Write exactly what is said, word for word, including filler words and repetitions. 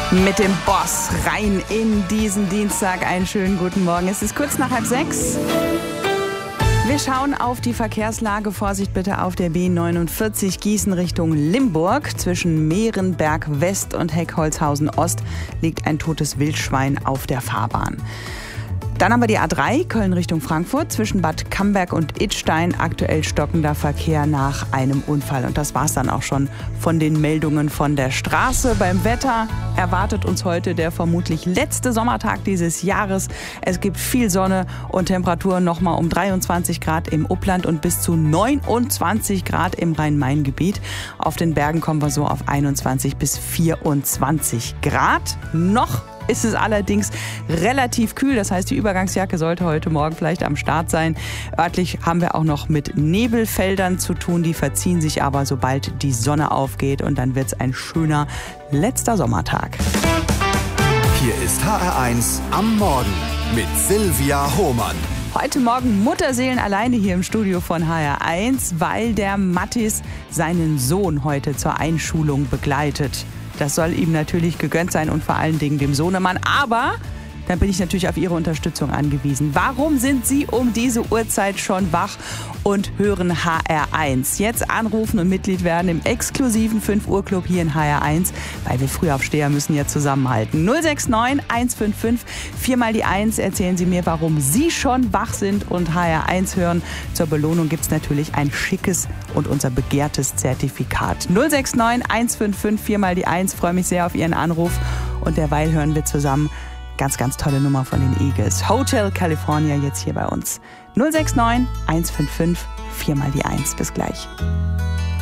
Mit dem Boss rein in diesen Dienstag. Einen schönen guten Morgen. Es ist kurz nach halb sechs. Wir schauen auf die Verkehrslage. Vorsicht bitte auf der B neunundvierzig Gießen Richtung Limburg. Zwischen Mehrenberg West und Heckholzhausen Ost liegt ein totes Wildschwein auf der Fahrbahn. Dann haben wir die A drei, Köln Richtung Frankfurt, zwischen Bad Camberg und Idstein. Aktuell stockender Verkehr nach einem Unfall. Und das war's dann auch schon von den Meldungen von der Straße. Beim Wetter erwartet uns heute der vermutlich letzte Sommertag dieses Jahres. Es gibt viel Sonne und Temperaturen nochmal um dreiundzwanzig Grad im Upland und bis zu neunundzwanzig Grad im Rhein-Main-Gebiet. Auf den Bergen kommen wir so auf einundzwanzig bis vierundzwanzig Grad. Noch ist es allerdings relativ kühl. Das heißt, die Übergangsjacke sollte heute Morgen vielleicht am Start sein. Örtlich haben wir auch noch mit Nebelfeldern zu tun. Die verziehen sich aber, sobald die Sonne aufgeht. Und dann wird es ein schöner letzter Sommertag. Hier ist H R eins am Morgen mit Silvia Hohmann. Heute Morgen Mutterseelen alleine hier im Studio von H R eins, weil der Mattis seinen Sohn heute zur Einschulung begleitet. Das soll ihm natürlich gegönnt sein und vor allen Dingen dem Sohnemann. Aber dann bin ich natürlich auf Ihre Unterstützung angewiesen. Warum sind Sie um diese Uhrzeit schon wach und hören H R eins? Jetzt anrufen und Mitglied werden im exklusiven fünf Uhr Club hier in H R eins, weil wir Frühaufsteher müssen ja zusammenhalten. null sechs neun eins fünf fünf vier mal die eins. Erzählen Sie mir, warum Sie schon wach sind und H R eins hören. Zur Belohnung gibt es natürlich ein schickes und unser begehrtes Zertifikat. null sechs neun eins fünf fünf vier mal die eins. Freue mich sehr auf Ihren Anruf. Und derweil hören wir zusammen ganz, ganz tolle Nummer von den Eagles. Hotel California jetzt hier bei uns. null sechs neun eins fünf fünf vier mal die eins. Bis gleich.